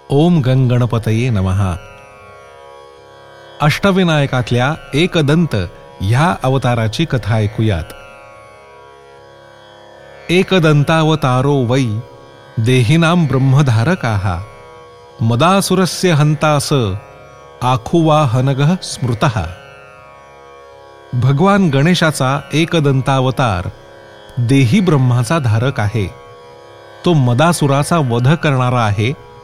ओम गणगणपतये नमः. अष्टविनायकातल्या एकदंत ह्या अवताराची कथा ऐकूयात. एकदंतावतारो वै देहिनां ब्रह्मधारकाः मदासुरस्य हंतास आखुवाहनगः स्मृतः. भगवान गणेशाचा एकदंतावतार देही ब्रह्माचा धारक आहे. तो मदासुराचा वध करणारा आहे